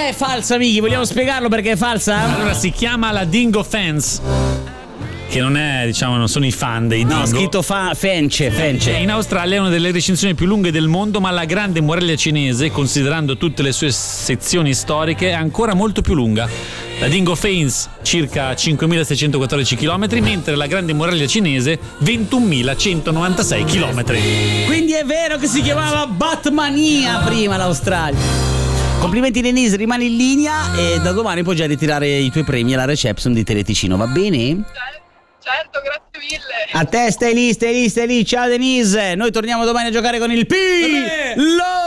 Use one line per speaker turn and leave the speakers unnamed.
è falsa, Miki? Vogliamo spiegarlo perché è falsa?
Allora, si chiama la Dingo Fence, che non è, diciamo, non sono i fan dei dingo.
No, scritto fence.
In Australia è una delle recinzioni più lunghe del mondo, ma la grande muraglia cinese, considerando tutte le sue sezioni storiche, è ancora molto più lunga. La Dingo Fence circa 5.614 km, mentre la grande muraglia cinese 21.196 km.
Quindi è vero che si chiamava Batmania prima l'Australia. Complimenti Denise, rimani in linea e da domani puoi già ritirare i tuoi premi alla reception di Teleticino, va bene?
Certo, grazie mille.
A te, stai lì. Ciao Denise, noi torniamo domani a giocare con il P. Lo